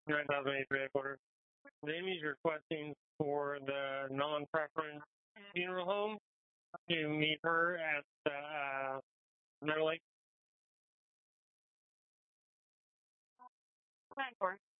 9083 quarter. Jamie's requesting for the non-preference funeral home to meet her at Meadow Lake. 9-4.